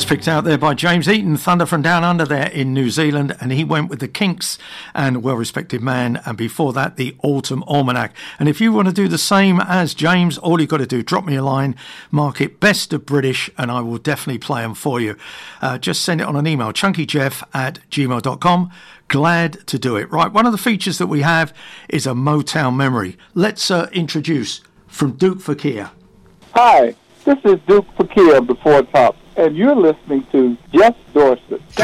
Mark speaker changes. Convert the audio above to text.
Speaker 1: Picked out there by James Eaton, Thunder from Down Under there in New Zealand, and he went with the Kinks and Well Respected Man, and before that the Autumn Almanac. And if you want to do the same as James, all you've got to do, drop me a line, mark it Best of British, and I will definitely play them for you. Just send it on an email, chunkyjeff@gmail.com. Glad to do it. Right, one of the features that we have is a Motown memory. Let's introduce from Duke Fakir.
Speaker 2: Hi, this is Duke Fakir of the Four Tops, and you're listening to Jeff Dorset.